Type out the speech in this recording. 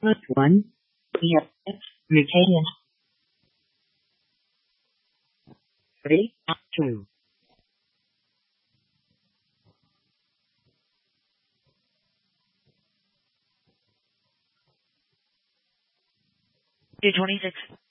Plus 1. We have 6. Retain. 3. 2. 226.